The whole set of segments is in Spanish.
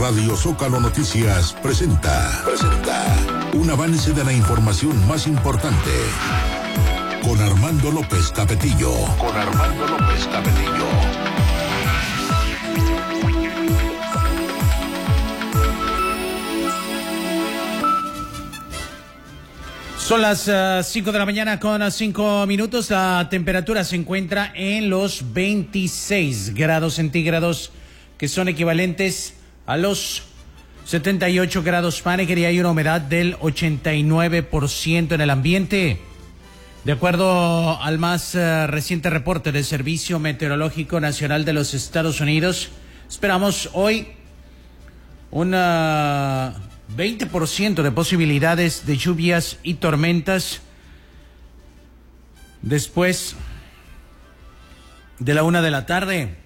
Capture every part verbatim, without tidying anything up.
Radio Zócalo Noticias presenta, presenta un avance de la información más importante con Armando López Capetillo. Con Armando López Capetillo. Son las uh, cinco de la mañana con cinco minutos. La temperatura se encuentra en los veintiséis grados centígrados, que son equivalentes a los setenta y ocho grados Fahrenheit, y hay una humedad del ochenta y nueve por ciento en el ambiente. De acuerdo al más uh, reciente reporte del Servicio Meteorológico Nacional de los Estados Unidos, esperamos hoy una veinte por ciento de posibilidades de lluvias y tormentas después de la una de la tarde.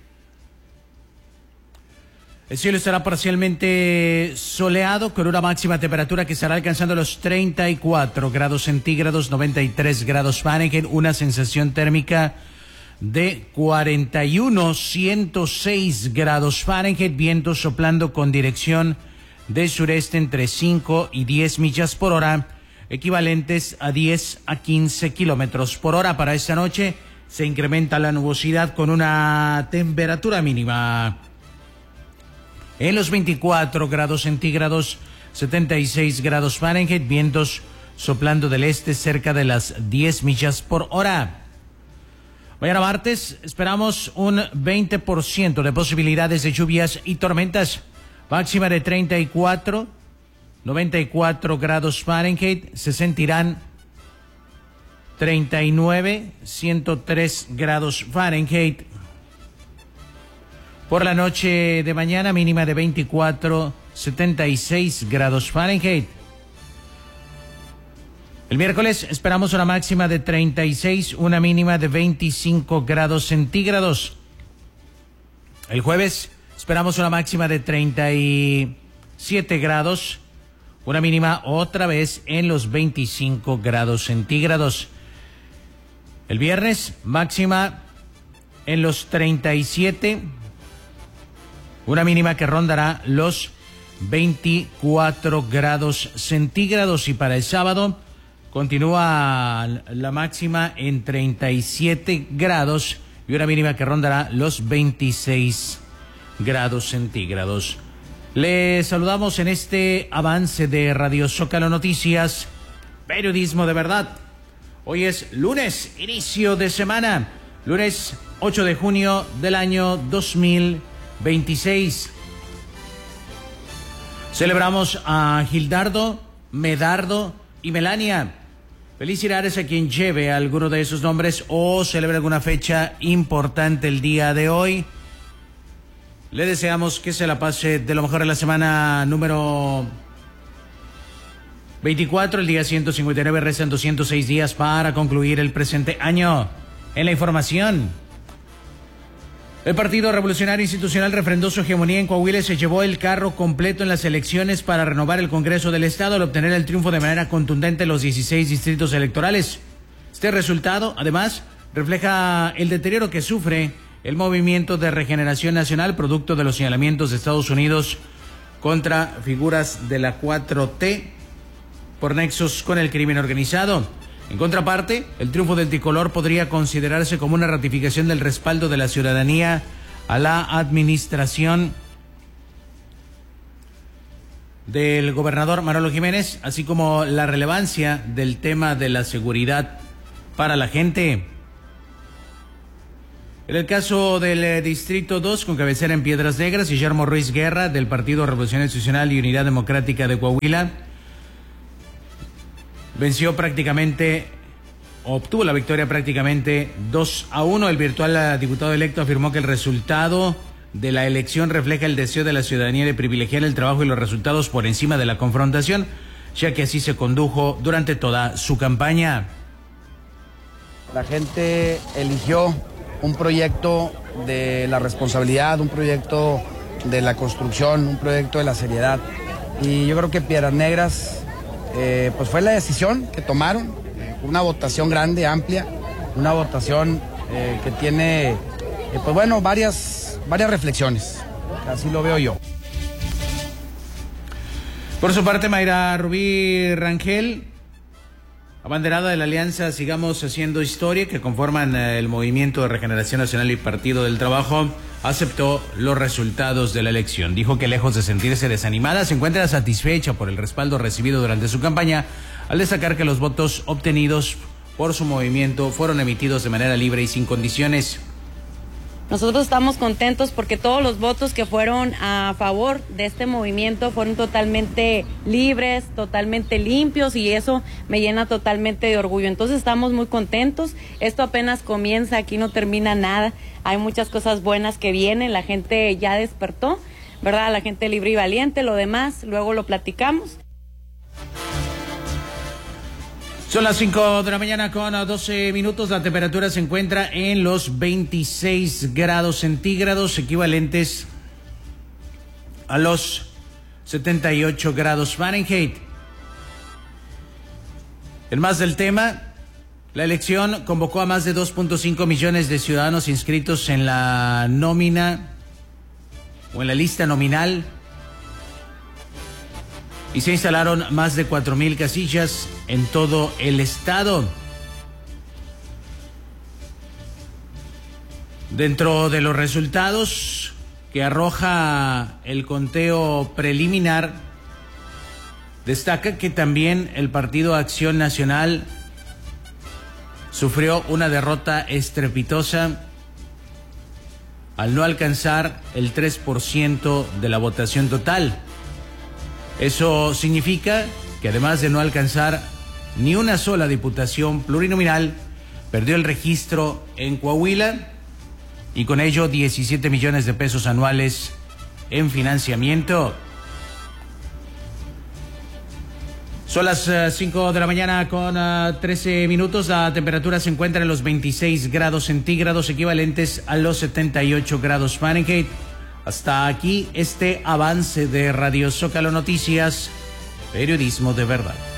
El cielo estará parcialmente soleado con una máxima temperatura que estará alcanzando los treinta y cuatro grados centígrados, noventa y tres grados Fahrenheit, una sensación térmica de cuarenta y uno, ciento seis grados Fahrenheit, viento soplando con dirección de sureste entre cinco y diez millas por hora, equivalentes a diez a quince kilómetros por hora. Para esta noche se incrementa la nubosidad con una temperatura mínima en los veinticuatro grados centígrados, setenta y seis grados Fahrenheit, vientos soplando del este cerca de las diez millas por hora. Mañana martes esperamos un veinte por ciento de posibilidades de lluvias y tormentas. Máxima de treinta y cuatro, noventa y cuatro grados Fahrenheit, se sentirán treinta y nueve, ciento tres grados Fahrenheit. Por la noche de mañana, mínima de veinticuatro, setenta y seis grados Fahrenheit. El miércoles esperamos una máxima de treinta y seis, una mínima de veinticinco grados centígrados. El jueves esperamos una máxima de treinta y siete grados, una mínima otra vez en los veinticinco grados centígrados. El viernes, máxima en los treinta y siete, una mínima que rondará los veinticuatro grados centígrados. Y para el sábado, continúa la máxima en treinta y siete grados y una mínima que rondará los veintiséis grados centígrados. Les saludamos en este avance de Radio Zócalo Noticias, periodismo de verdad. Hoy es lunes, inicio de semana, lunes ocho de junio del año dos mil veintiséis. Celebramos a Gildardo, Medardo y Melania. Felicidades a quien lleve alguno de esos nombres o celebre alguna fecha importante el día de hoy. Le deseamos que se la pase de lo mejor en la semana número veinticuatro, el día ciento cincuenta y nueve, restan doscientos seis días para concluir el presente año. En la información, el Partido Revolucionario Institucional refrendó su hegemonía en Coahuila y se llevó el carro completo en las elecciones para renovar el Congreso del Estado al obtener el triunfo de manera contundente en los dieciséis distritos electorales. Este resultado, además, refleja el deterioro que sufre el Movimiento de Regeneración Nacional, producto de los señalamientos de Estados Unidos contra figuras de la cuatro T por nexos con el crimen organizado. En contraparte, el triunfo del tricolor podría considerarse como una ratificación del respaldo de la ciudadanía a la administración del gobernador Manolo Jiménez, así como la relevancia del tema de la seguridad para la gente. En el caso del eh, Distrito dos, con cabecera en Piedras Negras, Guillermo Ruiz Guerra, del Partido Revolución Institucional y Unidad Democrática de Coahuila, venció prácticamente, obtuvo la victoria prácticamente dos a uno. El virtual diputado electo afirmó que el resultado de la elección refleja el deseo de la ciudadanía de privilegiar el trabajo y los resultados por encima de la confrontación, ya que así se condujo durante toda su campaña. La gente eligió un proyecto de la responsabilidad, un proyecto de la construcción, un proyecto de la seriedad. Y yo creo que Piedras Negras eh, pues fue la decisión que tomaron, una votación grande, amplia, una votación eh, que tiene, eh, pues bueno, varias, varias reflexiones. Así lo veo yo. Por su parte, Mayra Rubí Rangel, abanderada de la alianza Sigamos Haciendo Historia, que conforman el Movimiento de Regeneración Nacional y Partido del Trabajo, aceptó los resultados de la elección. Dijo que lejos de sentirse desanimada, se encuentra satisfecha por el respaldo recibido durante su campaña, al destacar que los votos obtenidos por su movimiento fueron emitidos de manera libre y sin condiciones. Nosotros estamos contentos porque todos los votos que fueron a favor de este movimiento fueron totalmente libres, totalmente limpios, y eso me llena totalmente de orgullo. Entonces estamos muy contentos. Esto apenas comienza, aquí no termina nada. Hay muchas cosas buenas que vienen, la gente ya despertó, ¿verdad? La gente libre y valiente, lo demás luego lo platicamos. Son las cinco de la mañana con doce minutos. La temperatura se encuentra en los veintiséis grados centígrados, equivalentes a los setenta y ocho grados Fahrenheit. En más del tema, la elección convocó a más de dos punto cinco millones de ciudadanos inscritos en la nómina o en la lista nominal, y se instalaron más de cuatro mil casillas en todo el estado. Dentro de los resultados que arroja el conteo preliminar, destaca que también el Partido Acción Nacional sufrió una derrota estrepitosa al no alcanzar el tres por ciento de la votación total. Eso significa que además de no alcanzar ni una sola diputación plurinominal, perdió el registro en Coahuila y con ello diecisiete millones de pesos anuales en financiamiento. Son las cinco de la mañana con uh, trece minutos. La temperatura se encuentra en los veintiséis grados centígrados, equivalentes a los setenta y ocho grados Fahrenheit. Hasta aquí este avance de Radio Zócalo Noticias, periodismo de verdad.